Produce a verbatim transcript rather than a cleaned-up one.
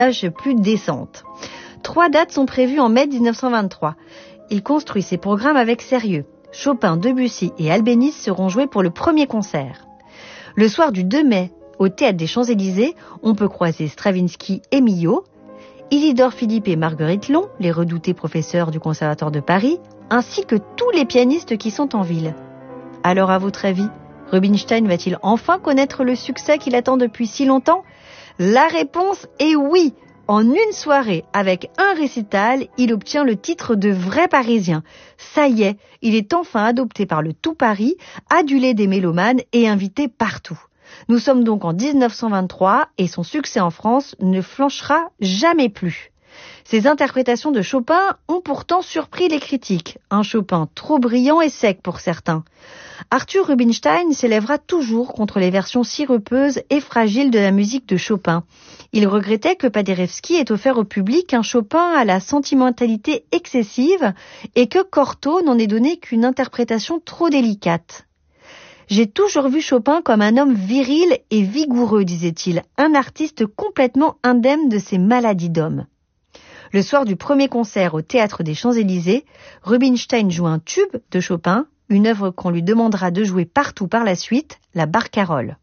plus décente. Trois dates sont prévues en mai dix-neuf cent vingt-trois. Il construit ses programmes avec sérieux. Chopin, Debussy et Albéniz seront joués pour le premier concert. Le soir du deux mai, au Théâtre des Champs-Élysées, on peut croiser Stravinsky et Milhaud, Isidore Philipp et Marguerite Long, les redoutés professeurs du Conservatoire de Paris, ainsi que tous les pianistes qui sont en ville. Alors, à votre avis, Rubinstein va-t-il enfin connaître le succès qu'il attend depuis si longtemps ? La réponse est oui. En une soirée, avec un récital, il obtient le titre de vrai Parisien. Ça y est, il est enfin adopté par le tout Paris, adulé des mélomanes et invité partout. Nous sommes donc en dix-neuf cent vingt-trois et son succès en France ne flanchera jamais plus. Ces interprétations de Chopin ont pourtant surpris les critiques. Un Chopin trop brillant et sec pour certains. Arthur Rubinstein s'élèvera toujours contre les versions sirupeuses et fragiles de la musique de Chopin. Il regrettait que Paderewski ait offert au public un Chopin à la sentimentalité excessive et que Cortot n'en ait donné qu'une interprétation trop délicate. J'ai toujours vu Chopin comme un homme viril et vigoureux, disait-il, un artiste complètement indemne de ses maladies d'homme. Le soir du premier concert au Théâtre des Champs-Élysées, Rubinstein joue un tube de Chopin, une œuvre qu'on lui demandera de jouer partout par la suite, la Barcarolle.